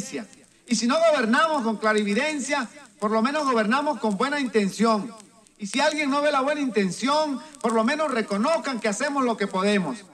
clarividencia. Y si no gobernamos con clarividencia, por lo menos gobernamos con buena intención. Y si alguien no ve la buena intención, por lo menos reconozcan que hacemos lo que podemos.